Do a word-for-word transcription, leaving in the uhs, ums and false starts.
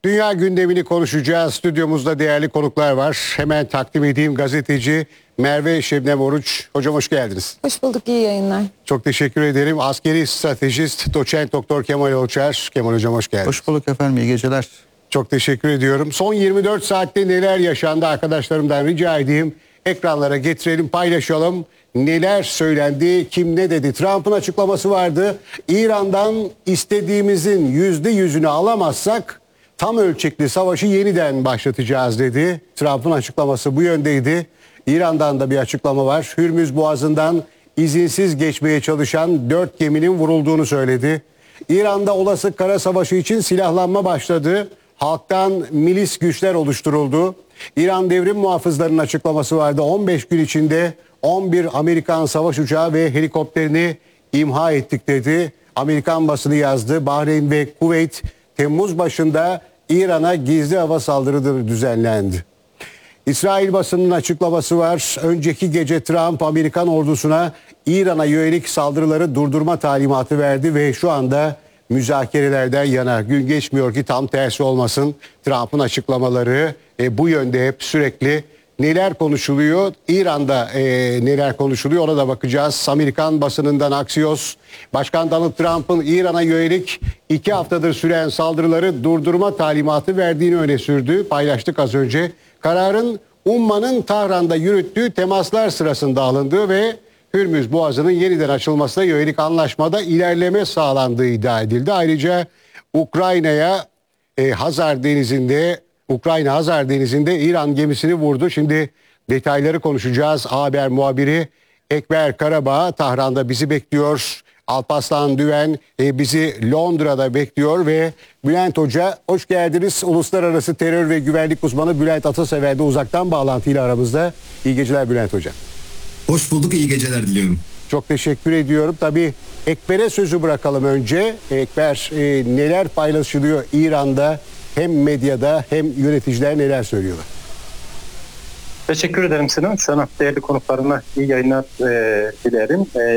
Dünya gündemini konuşacağız. Stüdyomuzda değerli konuklar var. Hemen takdim edeyim, gazeteci Merve Şebnem Oruç. Hocam hoş geldiniz. Hoş bulduk, iyi yayınlar. Çok teşekkür ederim. Askeri stratejist doçent doktor Kemal Olçer. Kemal hocam hoş geldiniz. Hoş bulduk efendim, iyi geceler. Çok teşekkür ediyorum. Son yirmi dört saatte neler yaşandı arkadaşlarımdan rica edeyim. Ekranlara getirelim, paylaşalım. Neler söylendi, kim ne dedi? Trump'ın açıklaması vardı. İran'dan istediğimizin yüzde yüzünü alamazsak tam ölçekli savaşı yeniden başlatacağız dedi. Trump'ın açıklaması bu yöndeydi. İran'dan da bir açıklama var. Hürmüz Boğazı'ndan izinsiz geçmeye çalışan dört geminin vurulduğunu söyledi. İran'da olası kara savaşı için silahlanma başladı. Halktan milis güçler oluşturuldu. İran Devrim Muhafızları'nın açıklaması vardı. on beş gün içinde on bir Amerikan savaş uçağı ve helikopterini imha ettik dedi. Amerikan basını yazdı. Bahreyn ve Kuveyt Temmuz başında İran'a gizli hava saldırıları düzenlendi. İsrail basınının açıklaması var. Önceki gece Trump Amerikan ordusuna İran'a yönelik saldırıları durdurma talimatı verdi ve şu anda müzakerelerden yana. Gün geçmiyor ki tam tersi olmasın. Trump'ın açıklamaları e, bu yönde hep sürekli. Neler konuşuluyor? İran'da e, neler konuşuluyor ona da bakacağız. Amerikan basınından Axios, Başkan Donald Trump'ın İran'a yönelik iki haftadır süren saldırıları durdurma talimatı verdiğini öne sürdü. Paylaştık az önce. Kararın Umman'ın Tahran'da yürüttüğü temaslar sırasında alındığı ve Hürmüz Boğazı'nın yeniden açılmasına yönelik anlaşmada ilerleme sağlandığı iddia edildi. Ayrıca Ukrayna'ya e, Hazar Denizi'nde Ukrayna Hazar Denizi'nde İran gemisini vurdu. Şimdi detayları konuşacağız. Haber muhabiri Ekber Karabağ Tahran'da bizi bekliyor. Alparslan Düven e, bizi Londra'da bekliyor ve Bülent Hoca hoş geldiniz. Uluslararası terör ve güvenlik uzmanı Bülent Atasever de uzaktan bağlantıyla aramızda. İyi geceler Bülent Hoca. Hoş bulduk, iyi geceler diliyorum. Çok teşekkür ediyorum. Tabii Ekber'e sözü bırakalım önce. Ekber e, neler paylaşılıyor İran'da hem medyada hem yöneticiler neler söylüyorlar? Teşekkür ederim Sinan. Sana değerli konuklarına iyi yayınlar e, dilerim. E,